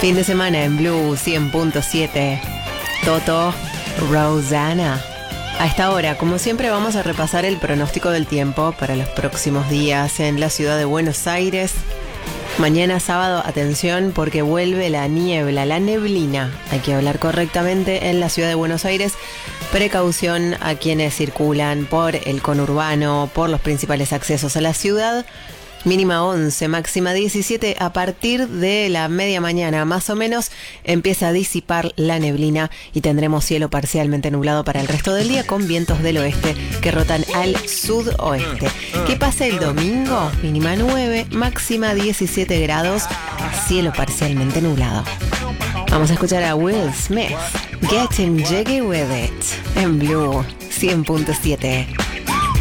Fin de semana en Blue 100.7. Toto, Rosanna. A esta hora, como siempre, vamos a repasar el pronóstico del tiempo para los próximos días en la ciudad de Buenos Aires. Mañana sábado, atención, porque vuelve la niebla, la neblina. Hay que hablar correctamente en la ciudad de Buenos Aires. Precaución a quienes circulan por el conurbano, por los principales accesos a la ciudad. Mínima 11, máxima 17. A partir de la media mañana, más o menos, empieza a disipar la neblina y tendremos cielo parcialmente nublado para el resto del día con vientos del oeste que rotan al sudoeste. ¿Qué pasa el domingo? Mínima 9, máxima 17 grados, cielo parcialmente nublado. Vamos a escuchar a Will Smith, Getting Jiggy With It, en Blue 100.7.